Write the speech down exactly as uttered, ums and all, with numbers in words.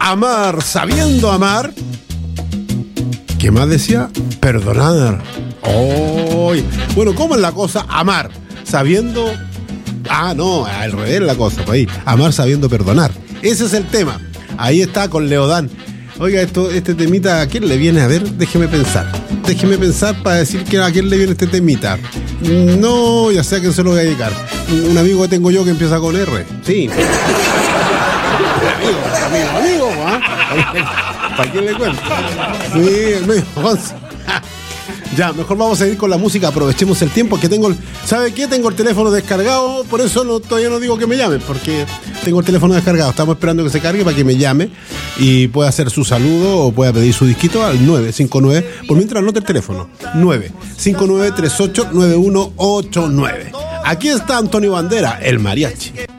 amar sabiendo amar. ¿Qué más decía? Perdonar. Oh, bueno, ¿cómo es la cosa? Amar sabiendo... Ah, no, al revés la cosa, pues ahí. Amar sabiendo perdonar. Ese es el tema. Ahí está con Leodán. Oiga, esto, este temita, ¿a quién le viene? A ver, déjeme pensar. Déjeme pensar para decir que a quién le viene este temita. No, ya sé a quién se lo voy a dedicar. Un amigo que tengo yo que empieza con R. Sí. amigo, amigo, amigo, ¿ah? ¿Para quién le cuento? Sí, el medio once. Ya, mejor vamos a ir con la música, aprovechemos el tiempo que tengo. El, ¿sabe qué? Tengo el teléfono descargado, por eso no, todavía no digo que me llamen, porque tengo el teléfono descargado. Estamos esperando que se cargue para que me llame y pueda hacer su saludo o pueda pedir su disquito al nueve cinco nueve, por mientras anote el teléfono, nueve cinco nueve tres ocho nueve uno ocho nueve. Aquí está Antonio Bandera, el mariachi.